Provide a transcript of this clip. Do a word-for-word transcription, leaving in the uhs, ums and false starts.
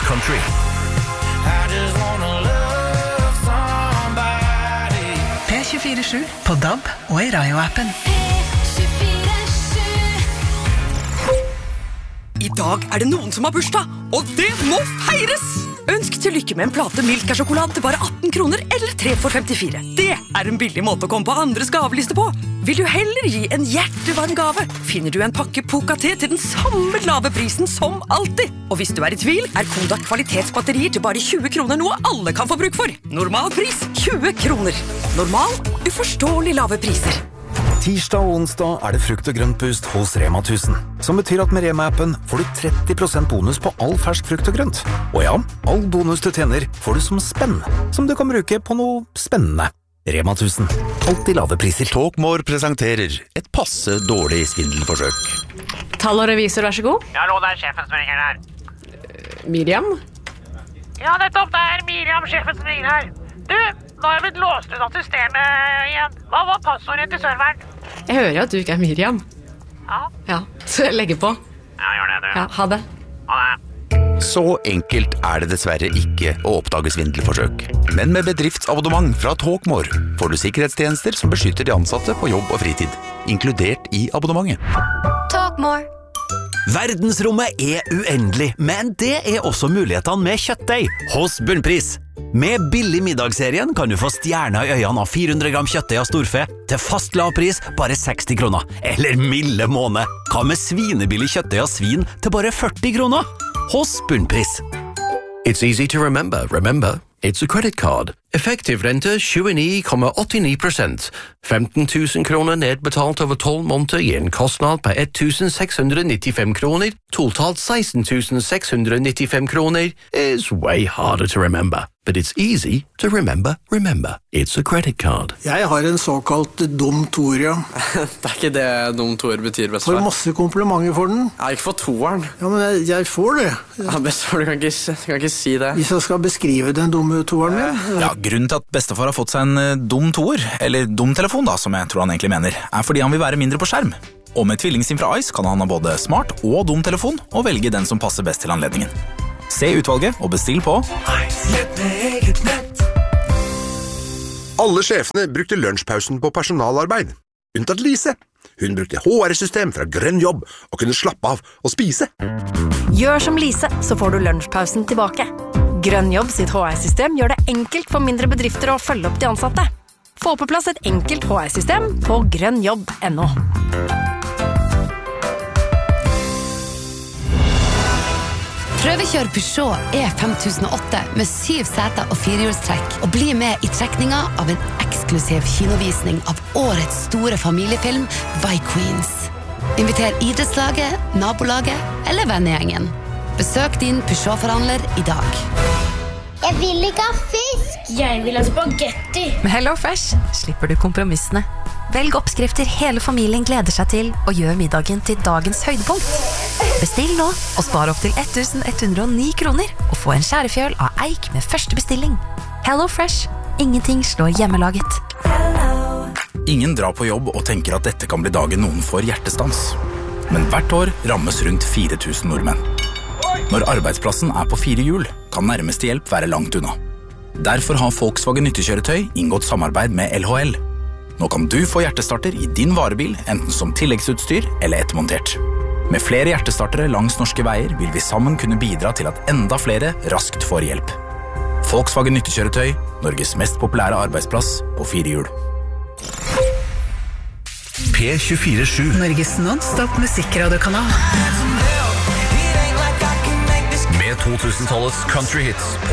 country. I just wanna love somebody. P tjuefire sju på D A B og I Radio-appen. I dag er det noen som har bursdag, og det må feires! Ønsk til lykke med en plate Milka-sjokolade til bare atten kroner eller tre for femtifire. Det er en billig måte å komme på andres gaveliste på. Vil du heller gi en hjertevarm gave, finner du en pakke Poca-te til den samme lave prisen som alltid. Og hvis du er i tvil, er Kodak kvalitetsbatterier til bare tjue kroner noe alle kan få bruk for. Normal pris tjue kroner. Normal, uforståelig lave priser. Tirsdag og onsdag er det frukt og grønt boost hos Rema tusen, som betyr at med Rema-appen får du tretti prosent bonus på all fersk frukt og grønt. Og ja, all bonus du tjener får du som spenn, som du kan bruke på noe spennende. Rema tusen, alltid lave priser. Talkmore presenterer et passe dårlig svindelforsøk. Tall og revisor, vær så god. Ja, hallo, det er sjefen som ringer her. Miriam? Ja, nettopp, det er Miriam, sjefen som ringer her. Du, nå har jeg blitt låst ut av systemet igjen. Hva var passordet til serveren? Jeg hører at du ikke er Miriam. Ja. Ja, så jeg legger på. Ja, gjør det, du. Ja, ha det. Ha det. Så enkelt er det dessverre ikke å oppdage svindelforsøk. Men med bedriftsabonnement fra Talkmore får du sikkerhetstjenester som beskytter de ansatte på jobb og fritid, inkludert i abonnementet. Talkmore. Verdensrommet er uendelig, men det er også mulighetene med kjøttdeig hos Bunnpris. Med billig middagsserien kan du få stjerner i øynene av fire hundre gram kjøttdeig av storfe til fast lavpris bare seksti kroner. Eller milde måned. Hva med svinebillig kjøttdeig av svin til bare førti kroner? Hos Bunnpris. It's easy to remember. Remember, it's a credit card. Effektiv rente tjueni komma åttini prosent. femten tusen kroner nedbetalt over tolv måneder gir en kostnad på ett tusen seks hundre nittifem kroner. Totalt seksten tusen seks hundre nittifem kroner is way harder to remember. But it's easy to remember. Remember, it's a credit card. Jeg har en såkalt dum toer, ja. Det er ikke det dum toer betyr, bestefar. Får masse komplimenter for den. Jeg har ikke fått toeren. Ja, men jeg, jeg får det. Ja, bestefar, du kan ikke, du kan ikke si det. Hvis jeg skal beskrive den dumme toeren min. Ja, grunnen til at bestefar har fått seg en dum toer, eller dum telefon da, som jeg tror han egentlig mener, er fordi han vil være mindre på skjerm. Og med tvillingsim fra Ice kan han ha både smart og dum telefon, og velge den som passer best til anledningen. Se utvalget og bestill på Alle sjefene brukte lunsjpausen på personalarbeid, unntatt Lise. Hun brukte H R-system fra Grønn Jobb og kunne slappe av og spise. Gjør som Lise, så får du lunsjpausen tilbake. Grønn Jobb sitt H R-system gjør det enkelt for mindre bedrifter å følge opp de ansatte. Få på plass et enkelt H R-system på grønnjobb punktum no. Prøvekjør Peugeot E fem tusen og åtte med syv seter og firehjulstrekk, og bli med i trekninga av en eksklusiv kinovisning av årets store familiefilm Vi Queens. Inviter idrettslaget, nabolaget eller vennegjengen. Besøk din Peugeot-forhandler i dag. Jeg vil ikke ha fisk! Jeg vil ha spagetti! Med Hello Fresh slipper du kompromissene. Velg oppskrifter hele familien gleder seg til, og gjør middagen til dagens høydepunkt. Bestill nå, og spar opp til ett tusen ett hundre og ni kroner, og få en skjærefjøl av eik med første bestilling. Hello Fresh. Ingenting slår hjemmelaget. Ingen drar på jobb og tenker at dette kan bli dagen noen får hjertestans. Men hvert år rammes rundt fire tusen nordmenn. Når arbeidsplassen er på fire hjul, kan nærmeste hjelp være langt unna. Derfor har Volkswagen nyttekjøretøy inngått samarbeid med L H L. Nå kan du få hjertestarter i din varebil, enten som tilleggsutstyr eller ettermontert. Med flere hjertestartere langs norske veier vil vi sammen kunne bidra til at enda flere raskt får hjelp. Volkswagen nyttekjøretøy, Norges mest populære arbeidsplass på fire hjul. P tjuefire sju. Norges non-stop musikkradiokanal. Med to tusen-tallets country hits på